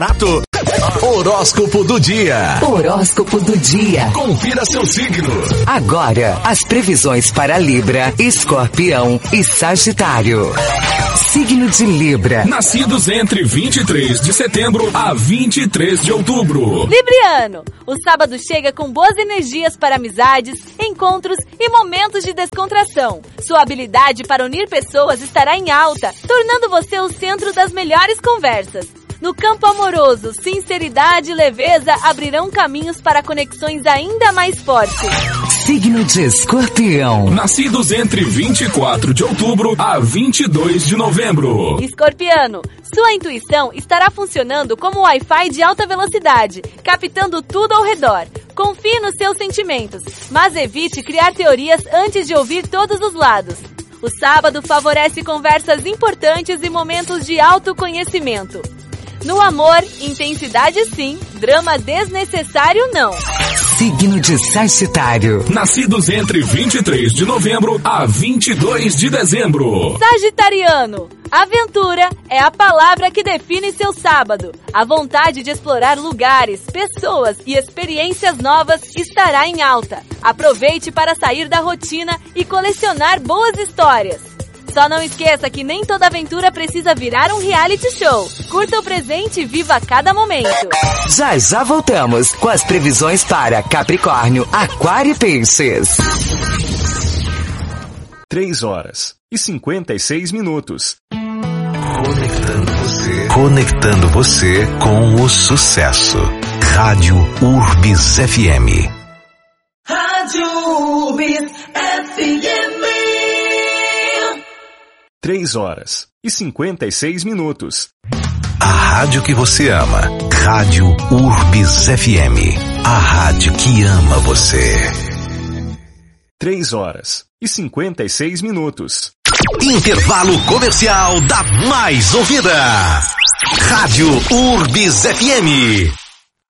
Nato. Horóscopo do dia. Horóscopo do dia. Confira seu signo. Agora, as previsões para Libra, Escorpião e Sagitário. Signo de Libra. Nascidos entre 23 de setembro a 23 de outubro. Libriano, o sábado chega com boas energias para amizades, encontros e momentos de descontração. Sua habilidade para unir pessoas estará em alta, tornando você o centro das melhores conversas. No campo amoroso, sinceridade e leveza abrirão caminhos para conexões ainda mais fortes. Signo de Escorpião. Nascidos entre 24 de outubro a 22 de novembro. Escorpiano, sua intuição estará funcionando como Wi-Fi de alta velocidade, captando tudo ao redor. Confie nos seus sentimentos, mas evite criar teorias antes de ouvir todos os lados. O sábado favorece conversas importantes e momentos de autoconhecimento. No amor, intensidade sim, drama desnecessário não. Signo de Sagitário. Nascidos entre 23 de novembro a 22 de dezembro. Sagitariano, aventura é a palavra que define seu sábado. A vontade de explorar lugares, pessoas e experiências novas estará em alta. Aproveite para sair da rotina e colecionar boas histórias. Só não esqueça que nem toda aventura precisa virar um reality show. Curta o presente e viva cada momento. Já voltamos com as previsões para Capricórnio, Aquário e Peixes. 3h56. Conectando você com o sucesso. Rádio Urbis FM. Rádio Urbis FM. 3h56. A rádio que você ama. Rádio Urbis FM. A rádio que ama você. 3h56. Intervalo comercial da mais ouvida. Rádio Urbis FM.